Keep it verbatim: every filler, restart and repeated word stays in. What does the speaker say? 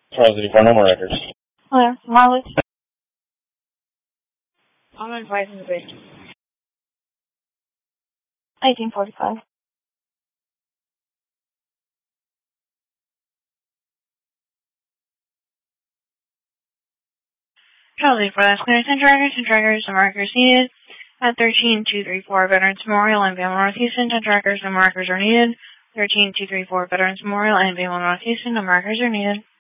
Charles eighty-four, no more records. Hello, Marlis. I'm advising the base. eighteen forty-five. Charles eighty-four, that's clear. Send trackers, send trackers, and markers needed. At thirteen two three four Veterans Memorial in Bama, North Houston, ten trackers and markers are needed. thirteen two three four Veterans Memorial in Bama, North Houston, no markers are needed.